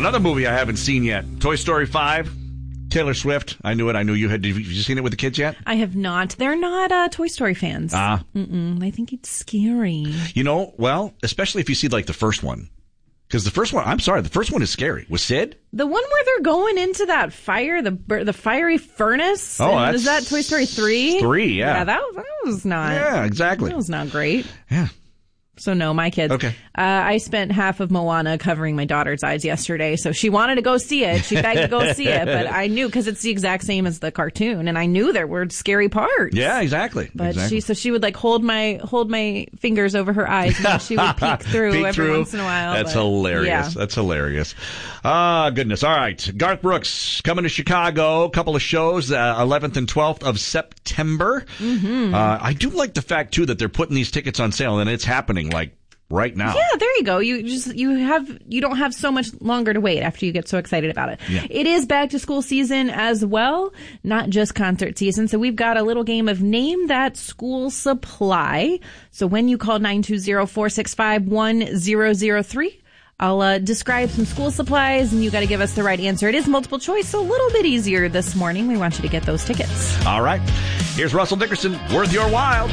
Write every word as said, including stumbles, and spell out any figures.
another movie I haven't seen yet. Toy Story five. Taylor Swift. I knew it. I knew you had. Have you seen it with the kids yet? I have not. They're not uh, Toy Story fans. Ah. Mm-mm. I think it's scary. You know, well, especially if you see like the first one. Because the first one, I'm sorry, the first one is scary. With Sid? The one where they're going into that fire, the the fiery furnace. Oh, that's... Is that Toy Story three? Three, yeah. Yeah, that, that was not. Yeah, exactly. That was not great. Yeah. So no, my kids. Okay. Uh, I spent half of Moana covering my daughter's eyes yesterday, so she wanted to go see it. She begged to go see it, but I knew because it's the exact same as the cartoon, and I knew there were scary parts. Yeah, exactly. But exactly. she, so she would like hold my hold my fingers over her eyes, and then she would peek through peek every through. once in a while. That's but, hilarious. Yeah. That's hilarious. Ah, goodness. All right, Garth Brooks coming to Chicago. A couple of shows, uh, eleventh and twelfth of September. Mm-hmm. Uh, I do like the fact too that they're putting these tickets on sale, and it's happening like. Right now. Yeah, there you go. You just you have you don't have so much longer to wait after you get so excited about it. Yeah. It is back to school season as well, not just concert season. So we've got a little game of Name That School Supply. So when you call nine two zero, four six five, one zero zero three, I'll uh, describe some school supplies, and you got to give us the right answer. It is multiple choice, so a little bit easier this morning. We want you to get those tickets. All right. Here's Russell Dickerson, Worth Your While.